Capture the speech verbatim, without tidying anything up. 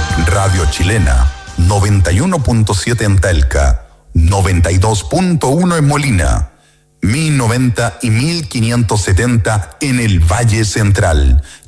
Radio Chilena, noventa y uno punto siete en Talca, noventa y dos punto uno en Molina, mil noventa y mil quinientos setenta en el Valle Central